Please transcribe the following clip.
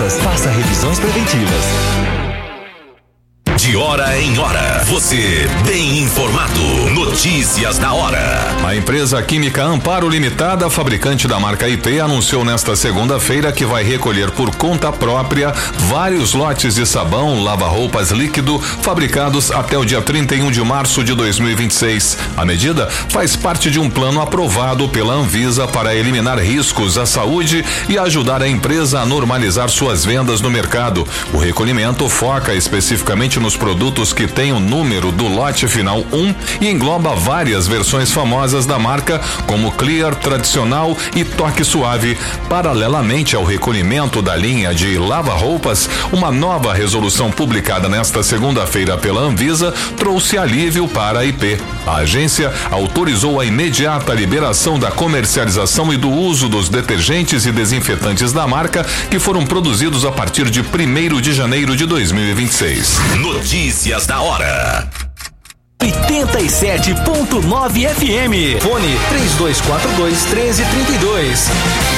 doenças. Faça revisões preventivas. De hora em hora, você bem informado. Notícias da hora. A empresa química Amparo Limitada, fabricante da marca IP, anunciou nesta segunda-feira que vai recolher por conta própria vários lotes de sabão, lava-roupas líquido fabricados até o dia 31 de março de 2026. A medida faz parte de um plano aprovado pela Anvisa para eliminar riscos à saúde e ajudar a empresa a normalizar suas vendas no mercado. O recolhimento foca especificamente nos produtos que têm o número do lote final 1 e engloba várias versões famosas da marca, como Clear, Tradicional e Toque Suave. Paralelamente ao recolhimento da linha de lava-roupas, uma nova resolução publicada nesta segunda-feira pela Anvisa trouxe alívio para a IP. A agência autorizou a imediata liberação da comercialização e do uso dos detergentes e desinfetantes da marca que foram produzidos a partir de 1º de janeiro de 2026. Notícias da hora. 87.9 FM. Fone 3242-1332.